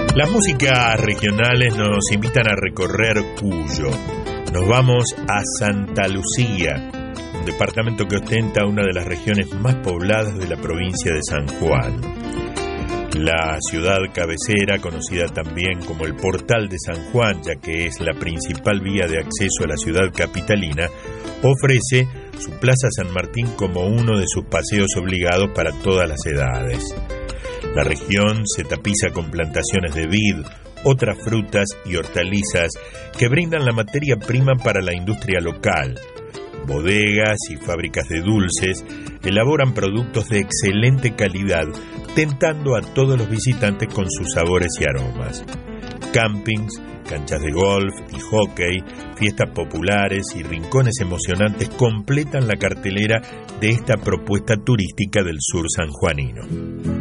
Las músicas regionales nos invitan a recorrer Cuyo. Nos vamos a Santa Lucía, un departamento que ostenta una de las regiones más pobladas de la provincia de San Juan. La ciudad cabecera, conocida también como el Portal de San Juan, ya que es la principal vía de acceso a la ciudad capitalina, ofrece su Plaza San Martín como uno de sus paseos obligados para todas las edades. La región se tapiza con plantaciones de vid, otras frutas y hortalizas que brindan la materia prima para la industria local. Bodegas y fábricas de dulces elaboran productos de excelente calidad, tentando a todos los visitantes con sus sabores y aromas. Campings, canchas de golf y hockey, fiestas populares y rincones emocionantes completan la cartelera de esta propuesta turística del sur sanjuanino.